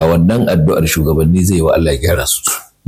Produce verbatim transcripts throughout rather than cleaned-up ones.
wannan addu'ar shugabanni zai wa Allah gyara su.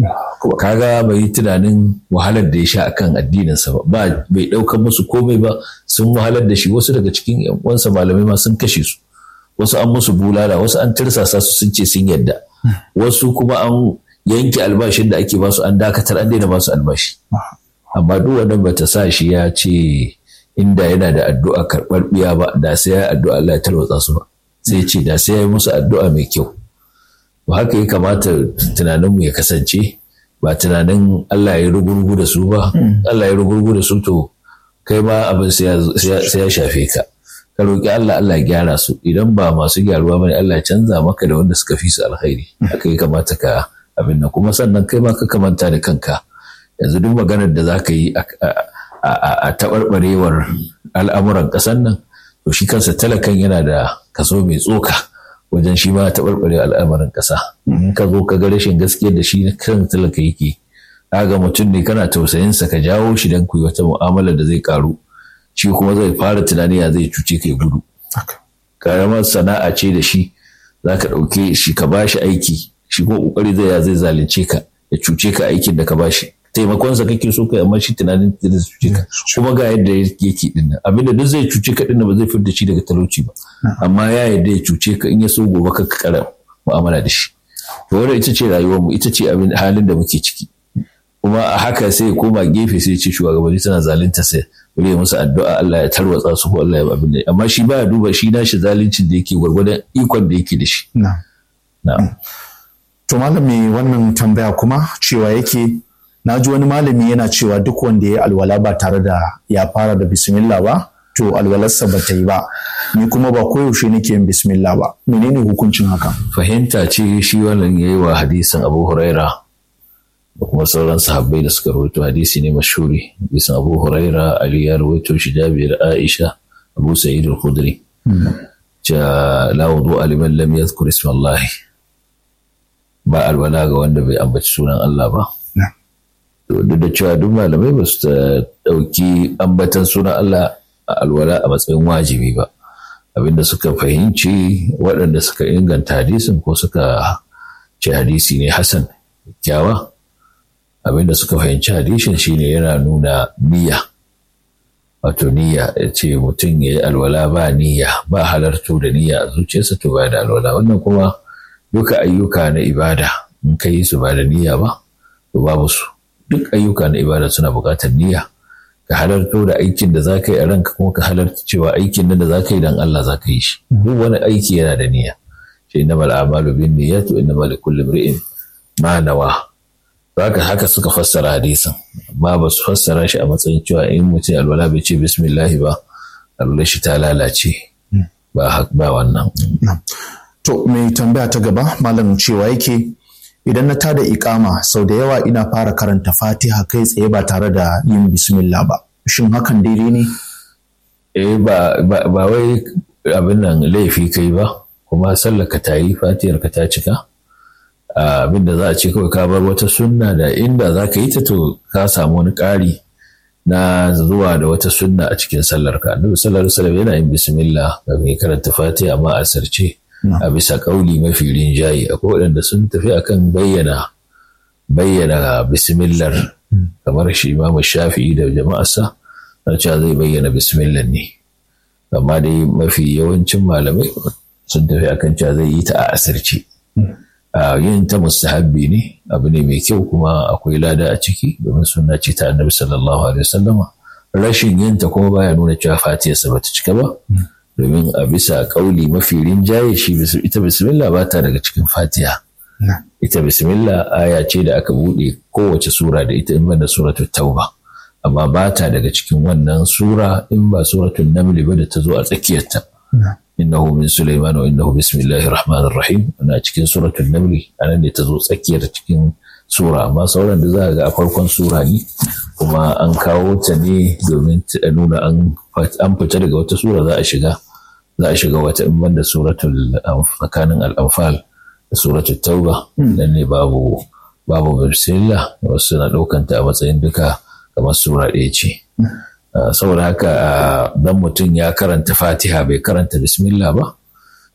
Kaga bai yi tunanin wahalar da ya sha akan addininsa ba, bai ɗaukar musu komai ba, sun wahalar da shi. Wasu daga cikin yan uwansa malamai ma sun kashe su, wasu an musu bulala, wasu an tirsasa su sun ce sun yadda, wasu kuma an yanke albashin da ake basu, an dakatar, an daina basu albashi. Amma duk wannan bata sa shi ya ce inda yana da addu'a karɓar biya ba, da sai ya addu'a Allah ya tarwatsa su ba, sai ce da sai ya yi musu addu'a mai kyau. Ba haka ya kamata tunaninmu ya kasance, ba tunanin Allah ya rugurgu da su ba. Allah ya rugurgu da su to kai ma abin sai ya shafe ka. Ka roƙi Allah, Allah ya gyara su. Idan ba masu gyaruwa bane, Allah ya canza maka da wanda suka fi su alkhairi. Haka ya kamata ka abin nan. Kuma sannan kai ma ka kamanta da kanka. Yanzu duk maganar da za ka yi a taɓarɓarewar al'amuran ƙasar nan, to shi kansa talakan yana da kaso mai tsoka wajen shi ma taɓarɓare al'amarin ƙasa. In ka zo ka ga rashin gaskiyar da shi kan talaka yake, kaga mutum ne kana tausayinsa ka jawo shi don ku yi wata mu'amala da zai karu, shi kuma zai fara tunani ya zai cuce ka ya gudu. Karamar sana'a ce da shi, za ka ɗauke shi ka ba shi aiki, shi kuma ƙoƙari zai ya zai zalunce ka, ya cuce ka aikin da ka ba shi. Taimakonsa kake so kai, amma shi tunanin da zai cuce ka, kuma ga yadda yake din nan, abinda duk zai cuce ka din nan ba zai fitar da shi daga talauci ba, amma ya yadda ya cuce ka, in ya so gobe ka kara mu'amala da shi. To wannan ita ce rayuwarmu, ita ce abin halin da muke ciki. Kuma a haka sai ya koma gefe sai ya ce shugabanni suna zalunta, sai bari ya musu addu'a Allah ya tarwatsa su ko Allah ya abin da, amma shi baya duba shi nashi zaluncin da yake gwargwadon ikon da yake da shi. Na'am. To malami wannan tambaya kuma cewa yake, na ji wani malami yana cewa duk wanda ya alwala ba tare da ya fara da bismillah ba, to alwalarsa ba ta yi ba. Ni kuma ba koyaushe nake yin bismillah ba. Menene hukuncin haka? Fahimta ce shi wannan yayi wa hadisin Abu Huraira da kuma sauran sahabbai da suka rawaito, hadisi ne mashhuri. Hadisin Abu Huraira, Ali ya rawaito shi, Jabir, Aisha, Abu Sa'id al-Khudri. Ja la wudu'a liman lam yadhkur isma Allah. Ba alwala ga wanda bai ambaci sunan Allah ba. Duk da cewa duk malamai ba su ɗauki ambatan sunan Allah a alwala a matsayin wajibi ba. Abinda suka fahimci waɗanda suka inganta hadisin ko suka ce hadisi ne hasan kyawa, abinda suka fahimci hadisin shine yana nuna niyya. Wato niyya, ya ce mutum ya yi alwala ba niyya, ba halarto da niyya a zuciyarsa, to ba da alwala. Wannan kuma duka ayyuka na ibada in ka yi su ba da niyya ba, to babu su. Duk ayyuka na ibada suna buƙatar niyya, ka halarto da aikin da za ka yi a ranka, kuma ka halarta cewa aikin nan da za ka yi don Allah za ka yi shi. Duk wani aiki yana da niyya. Shi innamal a'malu bin niyyati wa innamal likulli imri'in ma nawa. Haka haka suka fassara hadisin, amma ba su fassara shi a matsayin cewa in mutum alwala bai ce bismillah ba, alwala shi ta lalace. Ba ba wannan. To mai tambaya ta gaba malam cewa yake, idan na tada ikama sau da yawa ina fara karanta Fatiha kai tsaye ba tare da yin bismillah ba, shin hakan daidai ne? Eh ba ba wai abin nan laifi kai ba, kuma sallar ka ta yi, Fatihar ka ta cika. Abin da za a ce kawai ka bar wata sunna da inda za ka yi ta, to ka samu wani ƙari na zuwa da wata sunna a cikin sallar ka. Annabi sallallahu alaihi wasallam yana yin bismillah ga mai karanta Fatiha, amma a sarce. A bisa ƙauli mafi rinjaye. Akwai waɗanda sun tafi akan bayyana bayyana bismillah, kamar shi Imam Shafi'i da jama'arsa, na cewa zai bayyana bismillah ne. Amma dai mafi yawancin malamai sun tafi akan cewa zai yi ta a asirce. Yin ta mustahabbi ne, abu ne mai kyau, kuma akwai lada a ciki, domin sunna ce ta Annabi sallallahu alaihi wasallam. Rashin yin ta kuma baya nuna cewa Fatiharsa bata cika ba. Domin a bisa ƙauli mafi rinjaye shi ita bismillah ba ta daga cikin Fatiha. Ita bismillah aya ce da aka buɗe kowace sura da ita, in banda suratul Tauba, amma ba ta daga cikin wannan sura in ba suratul Naml ba da ta zo a tsakiyarta. Innahu min Sulaiman wa innahu bismillahir rahmanir rahim. Ana cikin suratul Naml, anan ne ta zo tsakiyar cikin sura, amma sauran da za ga a farkon sura ne, kuma an kawo ta ne domin ta nuna an fita daga wata sura za a shiga za a shiga wata, in banda suratul tsakanin al-Anfal da suratul Tauba, dan ne babu babu bismillah. Wasu na ɗaukan ta a matsayin duka kamar sura ɗaya ce. Saboda haka dan mutum ya karanta Fatiha bai karanta bismillah ba,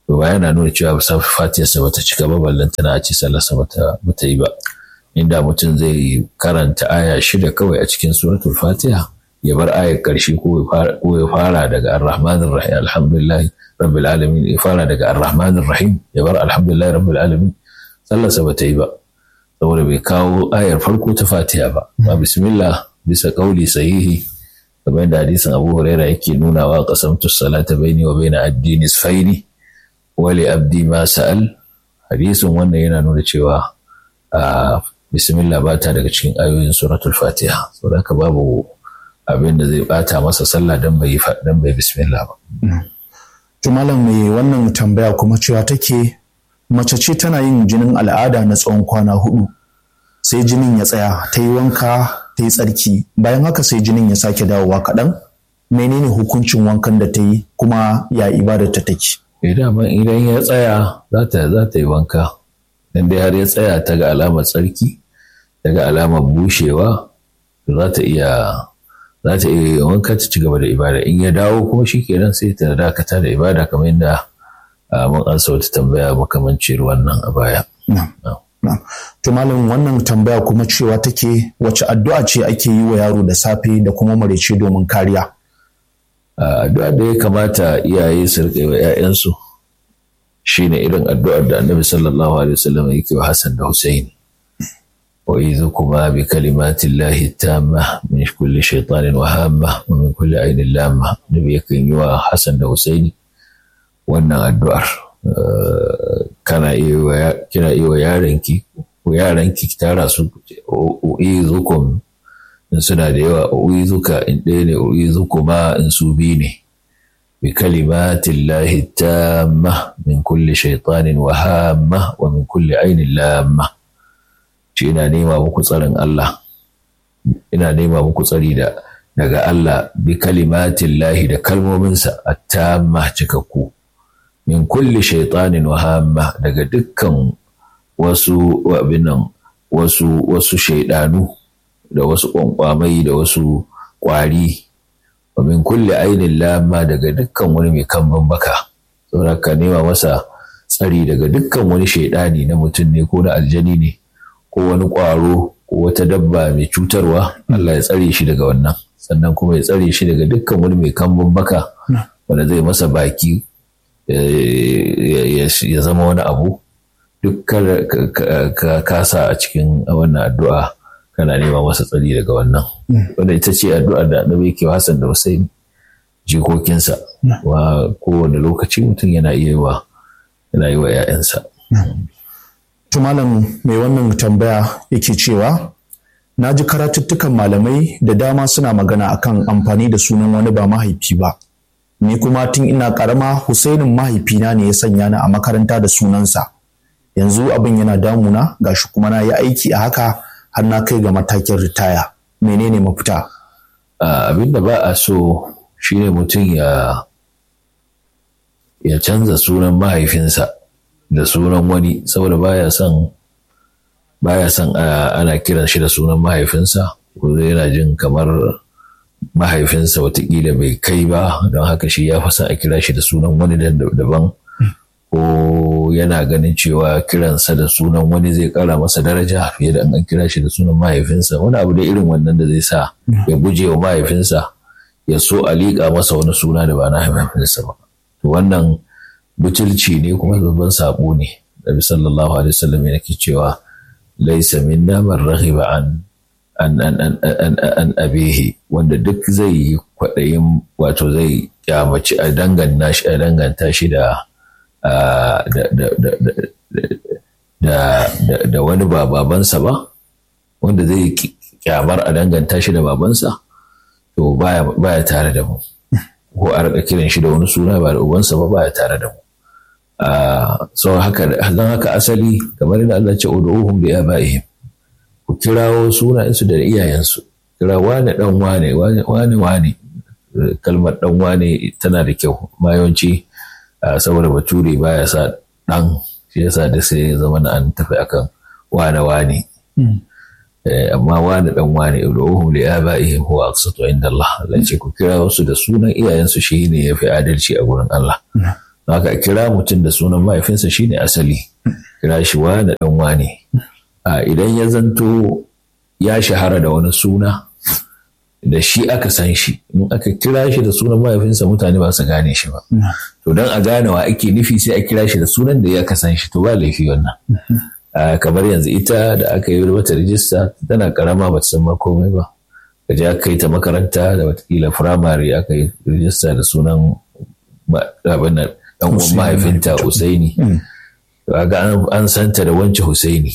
to ba yana nuna cewa fatiyarsa bata cika ba, ballantana a ce sallarsa bata bata yi ba. Inda mutum zai karanta aya shida kawai a cikin suratul fatiha, ya bar ayar ƙarshe ko ya fara daga ar-rahmanir rahim alhamdulillah rabbil alamin, ya fara daga ar-rahmanir rahim ya bar alhamdulillah rabbil alamin, sallarsa bata yi ba, saboda bai kawo ayar farko ta fatiha ba. Ba bismillah bisa kauli sahihi kamar yadda hadisin Abu Huraira yake nunawa, qasamtu salata baini wa baina abdi nisfaini wa li abdi ma sa'al. Hadisin wannan yana nuna cewa bismillah ba ta daga cikin ayoyin suratul fatiha, saboda haka babu abin da zai bata masa sallah dan bai dan bai bismillah ba. To malam mai wannan tambaya kuma cewa take mace ce tana yin jinin al'ada na tsawon kwana hudu, sai jinin ya tsaya, ta yi wanka, ta yi tsarki, bayan haka sai jinin ya sake dawowa kaɗan. Menene hukuncin wankan da ta yi kuma ya ibadar ta take? Idan ya tsaya za ta za ta yi wanka, dan dai har ya tsaya ta ga alamar tsarki, ta ga alamar bushewa, za ta iya za ta iya wanka ta ci gaba da ibada. In ya dawo kuma shikenan sai ta dakata da ibada, kamar yadda mun ansa wata tambaya makamancin wannan a baya. To malam wannan tambaya kuma cewa take wace addu'a ce ake yi wa yaro da safe da kuma maraice domin kariya? Addu'a da ya kamata iyaye su riƙa yi wa 'ya'yansu shine irin addu'ar da Annabi sallallahu alaihi wasallam yake wa Hassan da Husaini. وإذكما بكلمات الله التامة من كل شيطان وهامة ومن كل عين لامة. نبي يكن يوا حسن da Husaini wannan addu'ar kana iya kina iya yaranki ko yaranki tara su uizukum in suna da yawa, uizuka in ɗaya ne, uizukuma in su biyu ne. bi kalimatillahi tamma min kulli shaytanin wahamma wa min kulli ainin lamma. ce ina nema muku tsarin Allah, ina nema muku tsari da daga Allah bi kalimatin lahi da kalmominsa at-tamma cikakku, min kulli shaytanin wahamma daga dukkan wasu abinan wasu wasu shaydanu da wasu kwankwamai da wasu kwari, wa min kulli ainin lamma daga dukkan wani mai kamban baka. saboda ka nema masa tsari daga dukkan wani shaydani na mutum ne ko na aljani ne ko wani ƙwaro ko wata dabba mai cutarwa, Allah ya tsare shi daga wannan. Sannan kuma ya tsare shi daga dukkan wani mai kambun baka wanda zai masa baki ya zama wani abu. Duk ka kasa a cikin wannan addu'a kana nema masa tsari daga wannan. Wanda ita ce addu'a da Annabi yake Hassan da Husaini jikokinsa, wa kowane lokaci mutum yana iya wa yana yi wa 'ya'yansa. To malam mai wannan tambaya yake cewa na ji karatuttukan malamai da dama suna magana akan amfani da sunan wani ba mahaifi ba. Ni kuma tun ina karama Husainin mahaifina ne ya sanya ni a makaranta da sunansa. Yanzu abin yana damuna, gashi kuma na yi aiki a haka har na kai ga matakin ritaya. Menene mafita? Abin da ba a so shine mutum ya ya canza sunan mahaifinsa da sunan wani, saboda baya son baya son ana kiran shi da sunan mahaifinsa, ko yana jin kamar mahaifinsa watakila bai kai ba, don haka shi ya fi son a kira shi da sunan wani daban, ko yana ganin cewa kiransa da sunan wani zai kara masa daraja fiye da an kira shi da sunan mahaifinsa. Wani abu da irin wannan da zai sa ya guje wa mahaifinsa, ya so a liƙa masa wani suna da ba na mahaifinsa ba. To wannan butulci ne kuma babban sabo ne. Nabi sallallahu alaihi wasallam yake cewa laysa minna man raghiba an an an an an, an abihi, wanda duk zai yi kwadayin wato zai kyamaci a danganta shi a danganta shi da da da da da wani ba babansa ba, wanda zai kyamar a danganta shi da babansa, to baya baya tare da mu. Ko a rika kiran shi da wani suna ba da ubansa ba, baya tare da mu. Uh, so haka don haka asali kamar yadda Allah ce ud'uhum bi abaihim, ku kirawo sunayensu da iyayensu. Kira wane dan wane wane wane, kalmar dan wane tana da kyau, ma yawanci uh, saboda bature baya sa dan, shi yasa da sai zama na an tafi akan wane wane. mm. eh, amma wane dan wane ud'uhum li abaihim huwa aqsatu inda Allah. Allah ce ku kirawo su da sunan iyayensu, shine yafi adalci a gurin Allah. mm. haka kira mutum da sunan mahaifinsa shine asali, kira shi wane dan wane. A idan ya zanto ya shahara da wani suna da shi aka san shi, in aka kira shi da sunan mahaifinsa mutane ba su gane shi ba. To don a gane wa ake nufi sai a kira shi da sunan da ya ka san shi, to ba laifi wannan. Kamar yanzu ita da aka yi mata rijista tana karama ba ta san ma komai ba. Ka je aka yi ta makaranta da watakila firamare aka yi rijista da sunan abin nan dan uwan mahaifinta Husaini. To ga an santa da wance Husaini.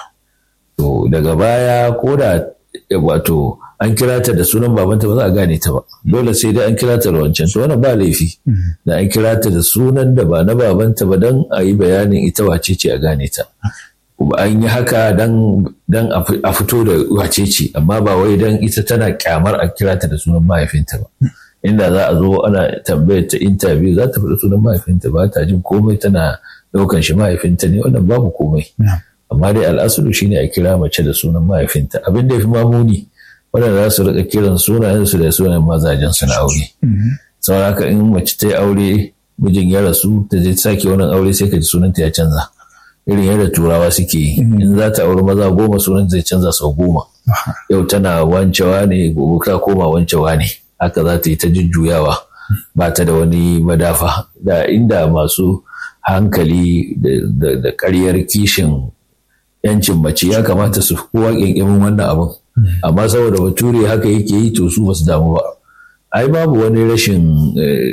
To daga baya ko da wato an kira ta da sunan babanta ba za a gane ta ba, dole sai dai an kira ta da wancan. To wannan ba laifi da an kira ta da sunan da ba na babanta ba don a yi bayanin ita wace ce a gane ta. An yi haka don a fito da wace ce, amma ba wai don ita tana kyamar a kira ta da sunan mahaifinta ba. Inda za a zo ana tambayar ta interview za ta faɗi sunan mahaifinta, ba ta jin komai, tana ɗaukan shi mahaifinta ne, wannan babu komai. Amma dai al'asulu shine a kira mace da sunan mahaifinta. Abin da ya fi mamuni waɗanda za su riƙa kiran sunayensu da sunan mazajensu na aure. Sau haka in mace ta yi aure mijin ya rasu ta je sake wannan aure sai ka ji sunanta ya canza. Irin yadda turawa suke yi, in za ta auri maza goma sunan zai canza sau goma. Yau tana wancewa ne, gobe ta koma wancewa ne. Haka za ta yi ta jujjuyawa, ba ta da wani madafa. Da inda masu hankali da ƙaryar kishin yancin mace ya kamata su kowa ƙyanƙyamin wannan abin. Amma saboda bature haka yake yi, to su basu damu ba. Ai babu wani rashin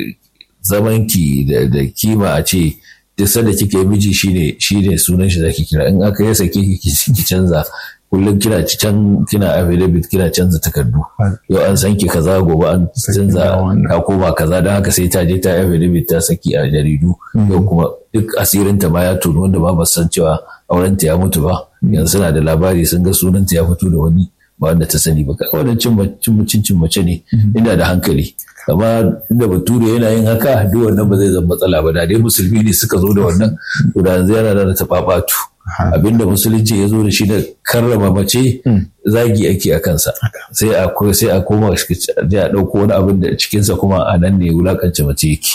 zamanki da kima a ce duk sanda kike miji shine shine sunan shi zaki kira. In aka yi sake ki canza, kullum kina can kina affidavit kina canza takardu. Yau an san ki kaza, gobe an canza ka koma kaza, don haka sai ta je ta affidavit ta saki a jaridu. Yau kuma duk asirinta ma ya tono wanda ba ba san cewa aurenta ya mutu ba. Yanzu suna da labari sun ga sunanta ya fito da wani ba wanda ta sani ba. Wannan cin mutuncin mace ne, ina da hankali. Amma inda bature yana yin haka, duk wannan ba zai zama matsala ba. Da dai musulmi ne suka zo da wannan, to da yanzu yana da taɓaɓatu. Abinda musulunci ya zo da shi da karrama mace, zagi ake a kansa. Sai a sai a koma a ɗauko wani abin da cikinsa kuma a nan ne wulakance mace yake.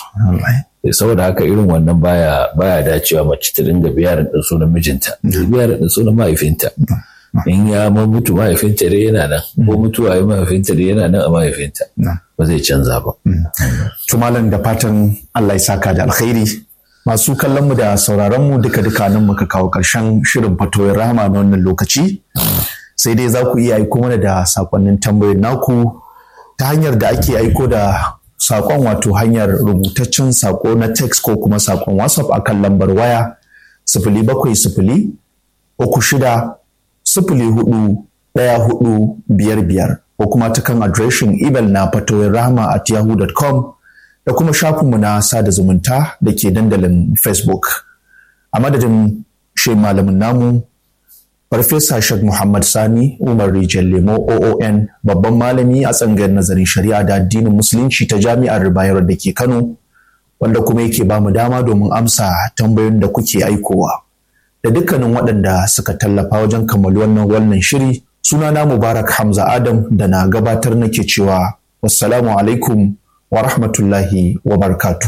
Saboda haka irin wannan baya baya dacewa mace ta dinga biyarin ɗin sunan mijinta, biyarin ɗin sunan mahaifinta. In ya mutu mahaifinta dai yana nan, ko mutuwa ya mahaifinta dai yana nan a mahaifinta, ba zai canza ba. Tumalan da fatan Allah ya saka da alkhairi. Masu kallon mu da sauraron mu duka duka nan muka kawo ƙarshen shirin fatoyin rahama na wannan lokaci. Sai dai za ku iya aiko mana da sakonnin tambayoyin naku ta hanyar da ake aiko da sakon, wato hanyar rubutaccen sako na text ko kuma sakon WhatsApp akan lambar waya sifili bakwai sifili uku shida sifili hudu ɗaya hudu biyar biyar, ko kuma ta kan adireshin email na fatoyin rahama at yahoo dot com, da kuma shafinmu na sada zumunta da ke dandalin Facebook. A madadin shi malamin namu Farfesa Sheikh Muhammad Sani Umar Rijal Lemo O O N, babban malami a tsangayar nazarin shari'a da addinin musulunci ta Jami'ar Bayero da ke Kano, wanda kuma yake ba mu dama domin amsa tambayoyin da kuke aikowa. Da dukkanin waɗanda suka tallafa wajen kammalu wannan wannan shiri, sunana Mubarak Hamza Adam da na gabatar nake cewa wassalamu alaikum wa rahmatullahi wa barakatuh.